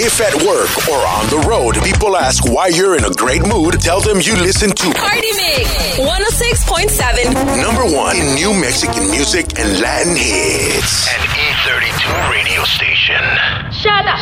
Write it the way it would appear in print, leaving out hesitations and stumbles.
If at work or on the road, people ask why you're in a great mood, tell them you listen to Party Mix 106.7. number one in New Mexican music and Latin hits. An E32 radio station. Shut up.